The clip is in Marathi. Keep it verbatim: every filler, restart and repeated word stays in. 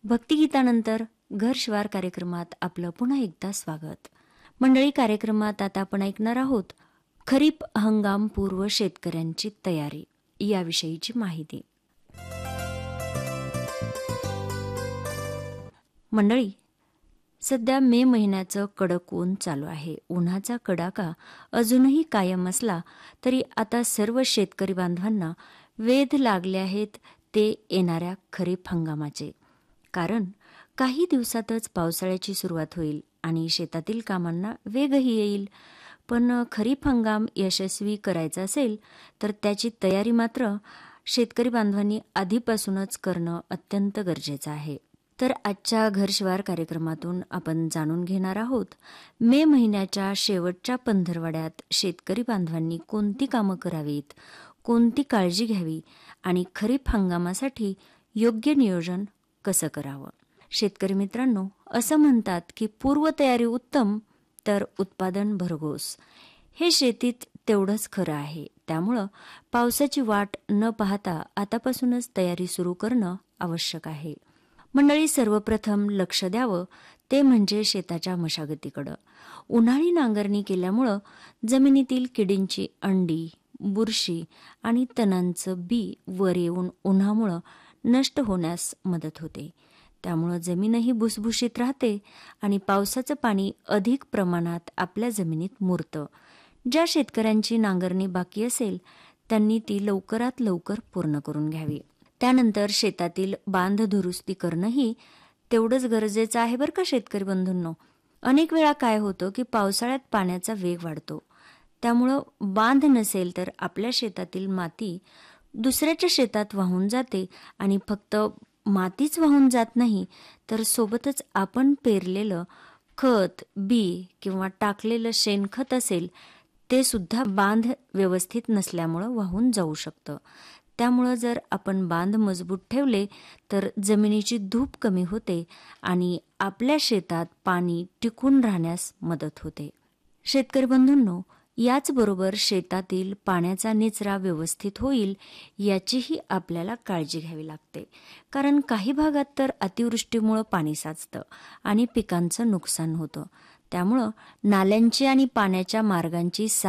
भक्तिगीतानंतर घरश्वार कार्यक्रमात आपलं पुन्हा एकदा स्वागत. मंडळी, कार्यक्रमात आता आपण ऐकणार आहोत खरीप हंगाम पूर्व शेतकऱ्यांची तयारी याविषयीची माहिती. मंडळी, सध्या मे महिन्याचं कडक ऊन चालू आहे. उन्हाचा कडाका अजूनही कायम असला तरी आता सर्व शेतकरी बांधवांना वेध लागले आहेत ते येणाऱ्या खरीप हंगामाचे. कारण काही दिवसातच पावसाळ्याची सुरुवात होईल आणि शेतातील कामांना वेगही येईल. पण खरीप हंगाम यशस्वी करायचा असेल तर त्याची तयारी मात्र शेतकरी बांधवांनी आधीपासूनच करणं अत्यंत गरजेचं आहे. तर आजच्या घरश्वार कार्यक्रमातून आपण जाणून घेणार आहोत मे महिन्याच्या शेवटच्या पंधरवड्यात शेतकरी बांधवांनी कोणती कामं करावीत, कोणती काळजी घ्यावी आणि खरीप हंगामासाठी योग्य नियोजन कसं करावं. शेतकरी मित्रांनो, असं म्हणतात की पूर्वतयारी उत्तम तर उत्पादन भरघोस. हे शेतीत तेवढंच खरं आहे. त्यामुळं पावसाची वाट न पाहता आतापासूनच तयारी सुरू करणं आवश्यक आहे. मंडळी, सर्वप्रथम लक्ष द्यावं ते म्हणजे शेताच्या मशागतीकडं. उन्हाळी नांगरणी केल्यामुळं जमिनीतील किडींची अंडी, बुरशी आणि तणांचं बी वर येऊन उन्हामुळं नष्ट होण्यास मदत होते. त्यामुळं जमीनही भुसभुशीत राहते आणि पावसाचं पाणी अधिक प्रमाणात आपल्या जमिनीत मुरतं. ज्या शेतकऱ्यांची नांगरणी बाकी असेल त्यांनी ती लवकरात लवकर पूर्ण करून घ्यावी. त्यानंतर शेतातील बांध दुरुस्ती करणंही तेवढंच गरजेचं आहे बरं का शेतकरी बंधूंनो. अनेक वेळा काय होतं की पावसाळ्यात पाण्याचा वेग वाढतो. त्यामुळं बांध नसेल तर आपल्या शेतातील माती दुसऱ्याच्या शेतात वाहून जाते आणि फक्त मातीच वाहून जात नाही तर सोबतच आपण पेरलेलं खत, बी किंवा टाकलेलं शेणखत असेल ते सुद्धा बांध व्यवस्थित नसल्यामुळं वाहून जाऊ शकतं. त्यामुळं जर आपण बांध मजबूत ठेवले तर जमिनीची धूप कमी होते आणि आपल्या शेतात पाणी टिकून राहण्यास मदत होते. शेतकरी बंधूंनो, याचबरोबर शेतातील पाण्याचा निचरा व्यवस्थित होईल याचीही आपल्याला काळजी घ्यावी लागते. कारण काही भागात तर अतिवृष्टीमुळं पाणी साचतं आणि पिकांचं नुकसान होतं. त्यामुळं नाल्यांची आणि पाण्याच्या मार्गांची